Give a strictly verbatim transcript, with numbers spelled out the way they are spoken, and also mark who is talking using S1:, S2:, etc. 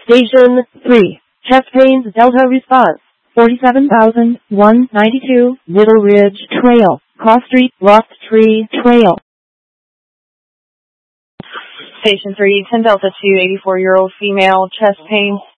S1: Station three. Chest pains Delta response. forty-seven thousand one hundred ninety-two Middle Ridge Trail. Cross Street, Lost Tree Trail.
S2: Station three, ten Delta two, eighty-four-year-old female, chest pain,